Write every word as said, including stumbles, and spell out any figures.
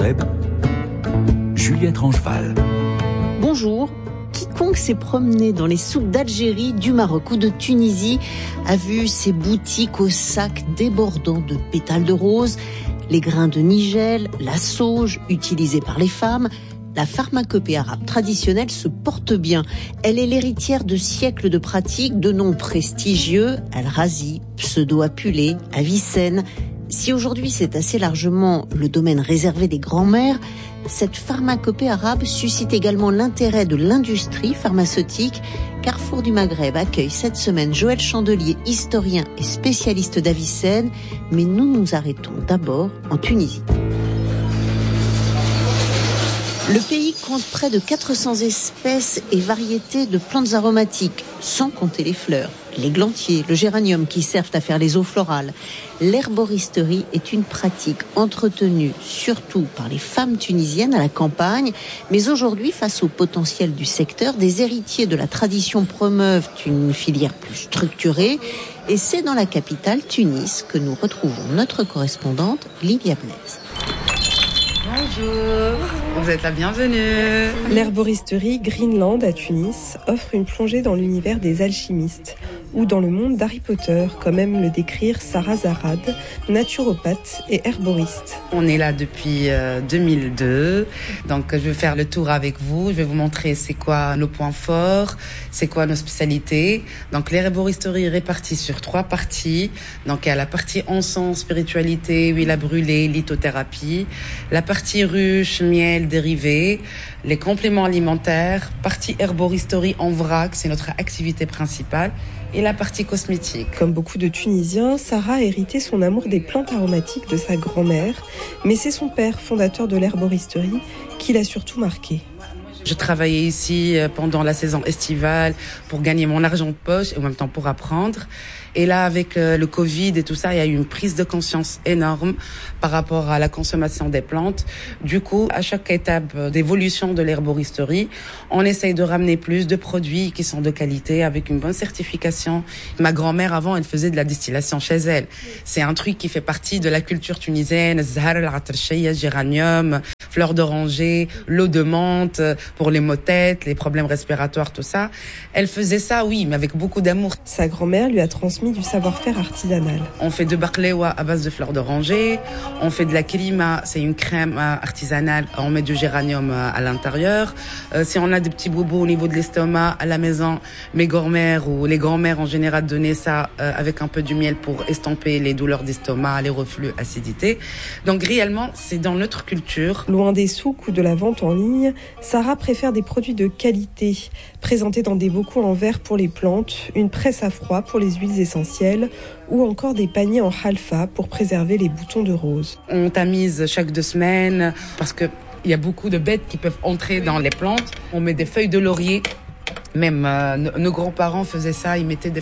Maghreb, Juliette Rangeval. Bonjour. Quiconque s'est promené dans les souks d'Algérie, du Maroc ou de Tunisie a vu ces boutiques aux sacs débordant de pétales de rose, les grains de nigel, la sauge utilisée par les femmes. La pharmacopée arabe traditionnelle se porte bien. Elle est l'héritière de siècles de pratiques, de noms prestigieux, Al-Razi, Pseudo-Apulé, Avicenne. Si aujourd'hui c'est assez largement le domaine réservé des grands-mères, cette pharmacopée arabe suscite également l'intérêt de l'industrie pharmaceutique. Carrefour du Maghreb accueille cette semaine Joël Chandelier, historien et spécialiste d'Avicenne. Mais nous nous arrêtons d'abord en Tunisie. Le pays compte près de quatre cents espèces et variétés de plantes aromatiques, sans compter les fleurs, l'églantier, le géranium qui servent à faire les eaux florales. L'herboristerie est une pratique entretenue surtout par les femmes tunisiennes à la campagne, mais aujourd'hui, face au potentiel du secteur, des héritiers de la tradition promeuvent une filière plus structurée. Et c'est dans la capitale, Tunis, que nous retrouvons notre correspondante Lydia Blaise. Bonjour, vous êtes la bienvenue. L'herboristerie Greenland à Tunis offre une plongée dans l'univers des alchimistes ou dans le monde d'Harry Potter, comme aime le décrire Sarah Zarad, naturopathe et herboriste. On est là depuis euh, deux mille deux, donc je vais faire le tour avec vous. Je vais vous montrer c'est quoi nos points forts, c'est quoi nos spécialités. Donc l'herboristerie est répartie sur trois parties. Donc il y a la partie encens, spiritualité, huile à brûler, lithothérapie, la partie ruche, miel, dérivés, les compléments alimentaires, partie herboristerie en vrac, c'est notre activité principale, et la partie cosmétique. Comme beaucoup de Tunisiens, Sarah a hérité son amour des plantes aromatiques de sa grand-mère, mais c'est son père, fondateur de l'herboristerie, qui l'a surtout marqué. Je travaillais ici pendant la saison estivale pour gagner mon argent de poche et en même temps pour apprendre. Et là, avec le Covid et tout ça, il y a eu une prise de conscience énorme par rapport à la consommation des plantes. Du coup, à chaque étape d'évolution de l'herboristerie, on essaye de ramener plus de produits qui sont de qualité avec une bonne certification. Ma grand-mère, avant, elle faisait de la distillation chez elle. C'est un truc qui fait partie de la culture tunisienne. Zahar al-atarchiya, géranium, fleurs d'oranger, l'eau de menthe pour les maux de tête, les problèmes respiratoires, tout ça. Elle faisait ça, oui, mais avec beaucoup d'amour. Sa grand-mère lui a transmis du savoir-faire artisanal. On fait de baklewa à base de fleurs d'oranger, on fait de la klima, c'est une crème artisanale, on met du géranium à l'intérieur. Euh, si on a des petits bobos au niveau de l'estomac à la maison, mes grand-mères ou les grand-mères en général donnaient ça euh, avec un peu du miel pour estomper les douleurs d'estomac, les reflux, acidité. Donc réellement, c'est dans notre culture. Loin des souks ou de la vente en ligne, Sarah préfère des produits de qualité, présentés dans des bocaux en verre pour les plantes, une presse à froid pour les huiles essentielles, ou encore des paniers en halfa pour préserver les boutons de rose. On tamise chaque deux semaines parce que il y a beaucoup de bêtes qui peuvent entrer dans les plantes. On met des feuilles de laurier. Même euh, nos grands-parents faisaient ça, ils mettaient des